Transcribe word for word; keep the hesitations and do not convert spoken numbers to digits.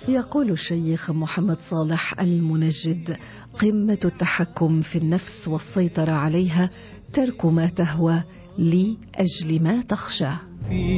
يقول الشيخ محمد صالح المنجد: قمة التحكم في النفس والسيطرة عليها ترك ما تهوى لأجل ما تخشى.